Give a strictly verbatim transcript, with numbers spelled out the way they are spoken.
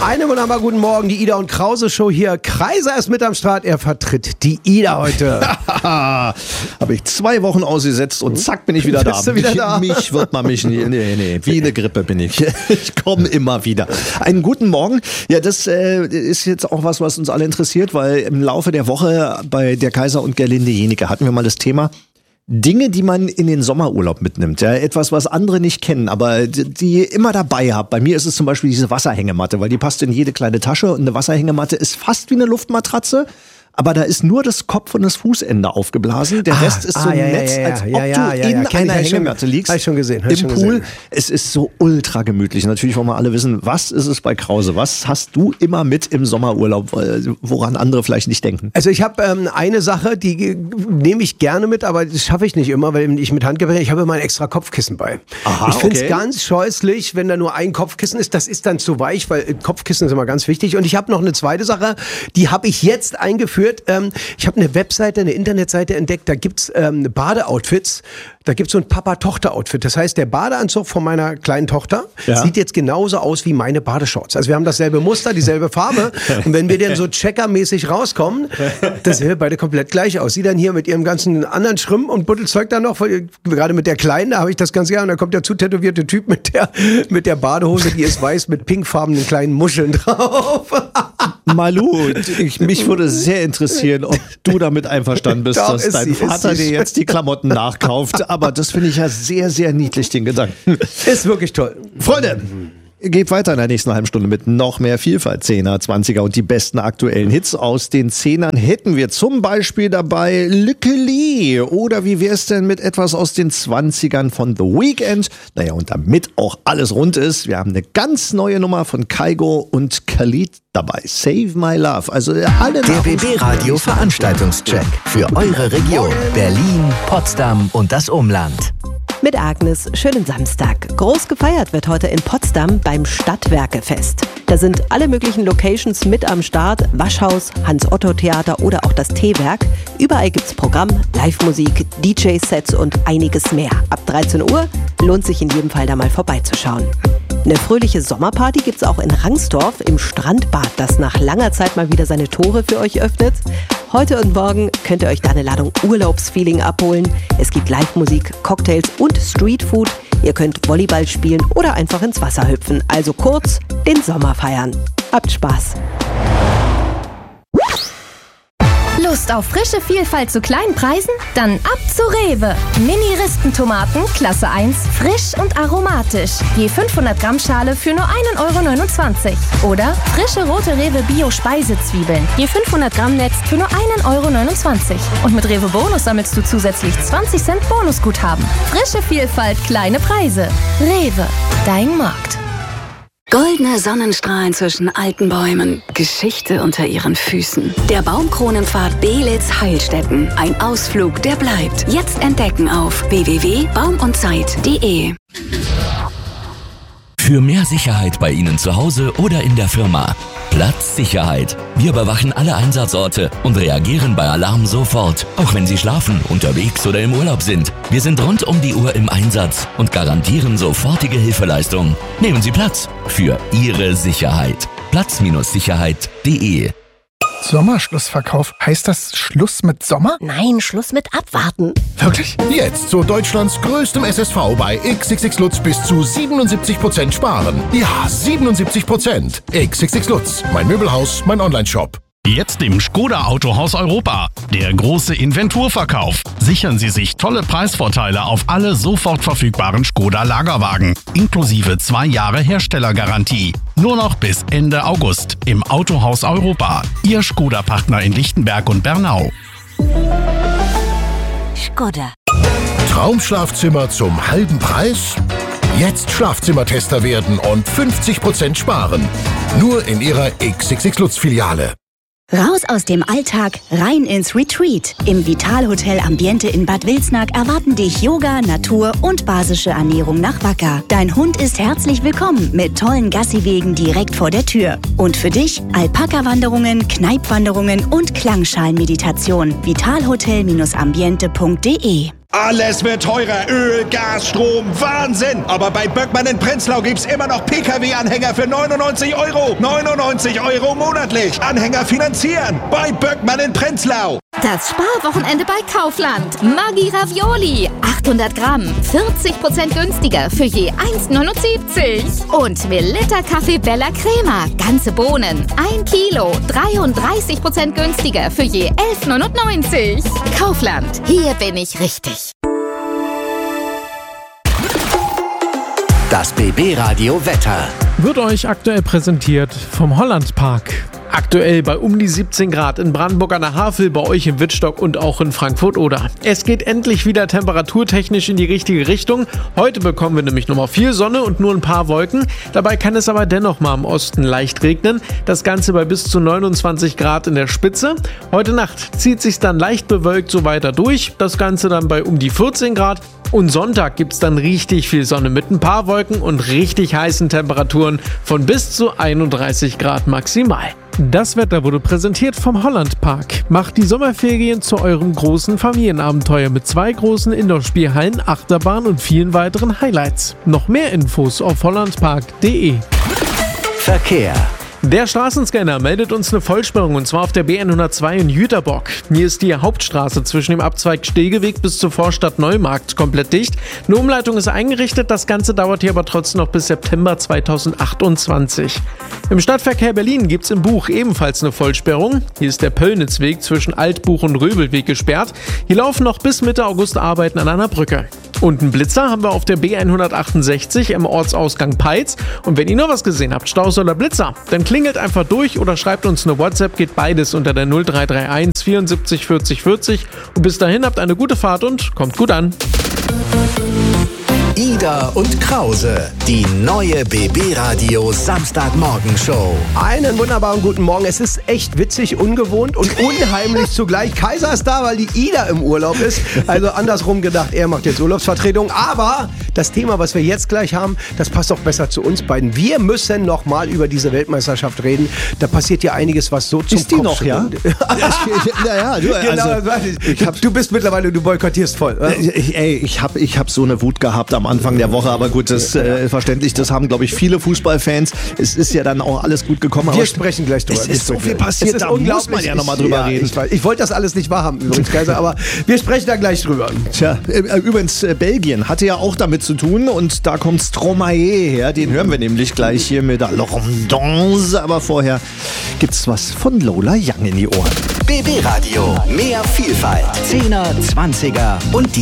Einen wunderbar guten Morgen, die Ida und Krause Show hier. Kreiser ist mit am Start, er vertritt die Ida heute. Habe ich zwei Wochen ausgesetzt und zack bin ich wieder Bist da. du wieder mich, da? mich wird man mich nie, nee, nee, wie eine Grippe bin ich. Ich komme immer wieder. Einen guten Morgen. Ja, das äh, ist jetzt auch was, was uns alle interessiert, weil im Laufe der Woche bei der Kaiser und Gerlinde Jenieke hatten wir mal das Thema Dinge, die man in den Sommerurlaub mitnimmt. Ja, etwas, was andere nicht kennen, aber die, die immer dabei habt. Bei mir ist es zum Beispiel diese Wasserhängematte, weil die passt in jede kleine Tasche und eine Wasserhängematte ist fast wie eine Luftmatratze. Aber da ist nur das Kopf- und das Fußende aufgeblasen. Der Ah, Rest ist so ah, ein ja, ja, Netz, ja, als ob ja, ja, du ja, in ja, kenn einer ich schon. Hängematte liegst. Hab ich schon gesehen, hab ich Im schon Pool. gesehen. Es ist so ultra gemütlich. Natürlich wollen wir alle wissen, was ist es bei Krause? Was hast du immer mit im Sommerurlaub, woran andere vielleicht nicht denken? Also ich habe ähm, eine Sache, die nehme ich gerne mit, aber das schaffe ich nicht immer, weil ich mit Handgepäck, ich habe immer ein extra Kopfkissen bei. Aha, ich finde es okay. ganz scheußlich, wenn da nur ein Kopfkissen ist. Das ist dann zu weich, weil Kopfkissen ist immer ganz wichtig. Und ich habe noch eine zweite Sache, die habe ich jetzt eingeführt. Ähm, ich habe eine Webseite, eine Internetseite entdeckt, da gibt's ähm, Badeoutfits. Da gibt's so ein Papa-Tochter-Outfit. Das heißt, der Badeanzug von meiner kleinen Tochter Ja. sieht jetzt genauso aus wie meine Badeshorts. Also wir haben dasselbe Muster, dieselbe Farbe. Und wenn wir dann so checkermäßig rauskommen, das sehen wir beide komplett gleich aus. Sie dann hier mit ihrem ganzen anderen Schrimm und Buttelzeug da noch, gerade mit der Kleinen, da habe ich das ganz gerne. Und da kommt der zu tätowierte Typ mit der, mit der Badehose, die ist weiß, mit pinkfarbenen kleinen Muscheln drauf. Malu, ich, mich würde sehr interessieren, ob du damit einverstanden bist, Doch, dass ist dein sie, ist Vater sie. dir jetzt die Klamotten nachkauft. Aber das finde ich ja sehr, sehr niedlich, den Gedanken. Ist wirklich toll. Freunde, geht weiter in der nächsten halben Stunde mit noch mehr Vielfalt. Zehner, Zwanziger und die besten aktuellen Hits aus den Zehnern hätten wir zum Beispiel dabei Lückeli. Oder wie wär's denn mit etwas aus den Zwanzigern von The Weeknd? Naja, und damit auch alles rund ist, wir haben eine ganz neue Nummer von Kygo und Khalid dabei. Save My Love. Also alle Der B B Radio Veranstaltungscheck für eure Region. Berlin, Potsdam und das Umland. Mit Agnes, schönen Samstag. Groß gefeiert wird heute in Potsdam beim Stadtwerkefest. Da sind alle möglichen Locations mit am Start. Waschhaus, Hans-Otto-Theater oder auch das Teewerk. Überall gibt's Programm, Live-Musik, D J-Sets und einiges mehr. Ab dreizehn Uhr lohnt sich in jedem Fall da mal vorbeizuschauen. Eine fröhliche Sommerparty gibt's auch in Rangsdorf im Strandbad, das nach langer Zeit mal wieder seine Tore für euch öffnet. Heute und morgen könnt ihr euch da eine Ladung Urlaubsfeeling abholen. Es gibt Live-Musik, Cocktails und Streetfood. Ihr könnt Volleyball spielen oder einfach ins Wasser hüpfen. Also kurz, den Sommer feiern. Habt Spaß! Lust auf frische Vielfalt zu kleinen Preisen? Dann ab zu Rewe. Mini-Ristentomaten, Klasse eins, frisch und aromatisch. Je fünfhundert Gramm Schale für nur ein Euro neunundzwanzig. Oder frische rote Rewe Bio-Speisezwiebeln. Je fünfhundert Gramm Netz für nur ein Euro neunundzwanzig. Und mit Rewe Bonus sammelst du zusätzlich zwanzig Cent Bonusguthaben. Frische Vielfalt, kleine Preise. Rewe, dein Markt. Goldene Sonnenstrahlen zwischen alten Bäumen, Geschichte unter ihren Füßen. Der Baumkronenpfad Beelitz-Heilstätten. Ein Ausflug, der bleibt. Jetzt entdecken auf w w w punkt baum und zeit punkt de. Für mehr Sicherheit bei Ihnen zu Hause oder in der Firma. Platzsicherheit. Wir überwachen alle Einsatzorte und reagieren bei Alarm sofort, auch wenn Sie schlafen, unterwegs oder im Urlaub sind. Wir sind rund um die Uhr im Einsatz und garantieren sofortige Hilfeleistung. Nehmen Sie Platz für Ihre Sicherheit. Platz Sicherheit punkt de. Sommerschlussverkauf. Heißt das Schluss mit Sommer? Nein, Schluss mit Abwarten. Wirklich? Jetzt zu Deutschlands größtem S S V bei X X X Lutz bis zu siebenundsiebzig Prozent sparen. Ja, siebenundsiebzig Prozent. X X X Lutz, mein Möbelhaus, mein Onlineshop. Jetzt im Skoda Autohaus Europa. Der große Inventurverkauf. Sichern Sie sich tolle Preisvorteile auf alle sofort verfügbaren Skoda Lagerwagen. Inklusive zwei Jahre Herstellergarantie. Nur noch bis Ende August im Autohaus Europa. Ihr Skoda-Partner in Lichtenberg und Bernau. Skoda. Traumschlafzimmer zum halben Preis? Jetzt Schlafzimmertester werden und fünfzig Prozent sparen. Nur in Ihrer X X X Lutz Filiale. Raus aus dem Alltag, rein ins Retreat. Im Vitalhotel Ambiente in Bad Wilsnack erwarten dich Yoga, Natur und basische Ernährung nach Wacker. Dein Hund ist herzlich willkommen mit tollen Gassiwegen direkt vor der Tür. Und für dich Alpaka-Wanderungen, Kneipwanderungen und Klangschalenmeditation. vitalhotel Bindestrich ambiente punkt de Alles wird teurer. Öl, Gas, Strom, Wahnsinn. Aber bei Böckmann in Prenzlau gibt's immer noch P K W-Anhänger für neunundneunzig Euro. neunundneunzig Euro monatlich. Anhänger finanzieren. Bei Böckmann in Prenzlau. Das Sparwochenende bei Kaufland. Maggi Ravioli. achthundert Gramm. vierzig Prozent günstiger für je eins neunundsiebzig. Und Melitta Kaffee Bella Crema. Ganze Bohnen. ein Kilo. dreiunddreißig Prozent günstiger für je elf neunundneunzig. Kaufland. Hier bin ich richtig. Das B B-Radio Wetter wird euch aktuell präsentiert vom Hollandpark. Aktuell bei um die siebzehn Grad in Brandenburg an der Havel, bei euch in Wittstock und auch in Frankfurt-Oder. Es geht endlich wieder temperaturtechnisch in die richtige Richtung. Heute bekommen wir nämlich nochmal viel Sonne und nur ein paar Wolken. Dabei kann es aber dennoch mal im Osten leicht regnen. Das Ganze bei bis zu neunundzwanzig Grad in der Spitze. Heute Nacht zieht sich dann leicht bewölkt so weiter durch. Das Ganze dann bei um die vierzehn Grad. Und Sonntag gibt es dann richtig viel Sonne mit ein paar Wolken und richtig heißen Temperaturen von bis zu einunddreißig Grad maximal. Das Wetter wurde präsentiert vom Hollandpark. Macht die Sommerferien zu eurem großen Familienabenteuer mit zwei großen Indoor-Spielhallen, Achterbahn und vielen weiteren Highlights. Noch mehr Infos auf hollandpark punkt de. Verkehr. Der Straßenscanner meldet uns eine Vollsperrung und zwar auf der B hundertzwei in Jüterbock. Hier ist die Hauptstraße zwischen dem Abzweig Stegeweg bis zur Vorstadt Neumarkt komplett dicht. Eine Umleitung ist eingerichtet, das Ganze dauert hier aber trotzdem noch bis September zweitausendachtundzwanzig. Im Stadtverkehr Berlin gibt es im Buch ebenfalls eine Vollsperrung. Hier ist der Pöllnitzweg zwischen Altbuch und Röbelweg gesperrt. Hier laufen noch bis Mitte August Arbeiten an einer Brücke. Und einen Blitzer haben wir auf der B hundertachtundsechzig im Ortsausgang Peitz. Und wenn ihr noch was gesehen habt, Staus oder Blitzer, dann klingelt einfach durch oder schreibt uns eine WhatsApp, geht beides unter der null drei drei eins vierundsiebzig vierzig vierzig. Und bis dahin habt eine gute Fahrt und kommt gut an. Ida und Krause, die neue B B-Radio Samstagmorgen-Show. Einen wunderbaren guten Morgen. Es ist echt witzig, ungewohnt und unheimlich zugleich. Kaiser ist da, weil die Ida im Urlaub ist. Also andersrum gedacht, er macht jetzt Urlaubsvertretung. Aber das Thema, was wir jetzt gleich haben, das passt auch besser zu uns beiden. Wir müssen noch mal über diese Weltmeisterschaft reden. Da passiert ja einiges, was so zum Ist die Kopf noch, ja? Naja, du, Genau, also, ich hab, du bist mittlerweile, du boykottierst voll. Ich, ey, ich habe ich hab so eine Wut gehabt am Anfang der Woche, aber gut, das ist äh, verständlich, das haben, glaube ich, viele Fußballfans. Es ist ja dann auch alles gut gekommen. Wir sprechen gleich drüber. Es ist so viel passiert, da muss man ja nochmal drüber ja, reden. Ich, ich wollte das alles nicht wahrhaben, übrigens, Kaiser, aber wir sprechen da gleich drüber. Tja, übrigens, Belgien hatte ja auch damit zu tun und da kommt Stromae her, den hören wir nämlich gleich hier mit Alorandance, aber vorher gibt's was von Lola Young in die Ohren. B B-Radio, mehr Vielfalt, Zehner, Zwanziger und die